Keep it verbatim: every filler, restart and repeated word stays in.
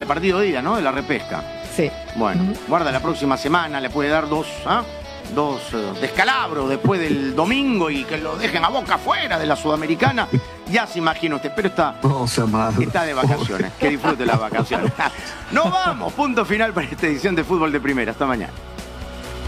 partido de ida, ¿no? De la repesca. Sí. Bueno, Uh-huh. guarda, la próxima semana le puede dar dos, ¿ah? dos uh, descalabros después del domingo y que lo dejen a Boca afuera de la Sudamericana. Ya se imagina usted, pero está, está de vacaciones. Que disfrute las vacaciones. Nos vamos, punto final para esta edición de Fútbol de Primera. Hasta mañana.